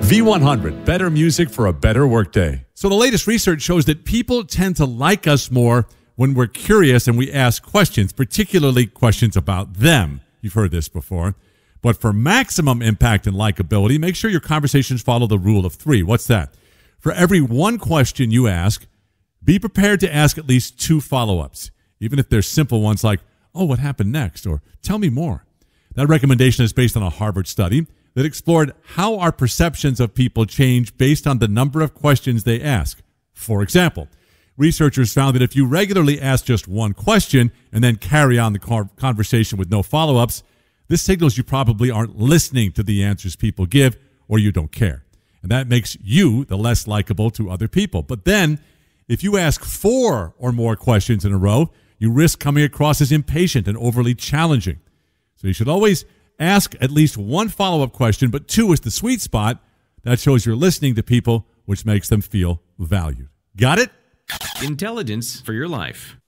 V100, better music for a better workday. So the latest research shows that people tend to like us more when we're curious and we ask questions, particularly questions about them. You've heard this before. But for maximum impact and likability, make sure your conversations follow the rule of 3. What's that? For every one question you ask, be prepared to ask at least 2 follow-ups, even if they're simple ones like, oh, what happened next? Or tell me more. That recommendation is based on a Harvard study that explored how our perceptions of people change based on the number of questions they ask. For example, researchers found that if you regularly ask just one question and then carry on the conversation with no follow-ups, this signals you probably aren't listening to the answers people give, or you don't care. And that makes you the less likable to other people. But then, if you ask 4 or more questions in a row, you risk coming across as impatient and overly challenging. So you should always ask at least 1 follow-up question, but 2 is the sweet spot. That shows you're listening to people, which makes them feel valued. Got it? Intelligence for your life.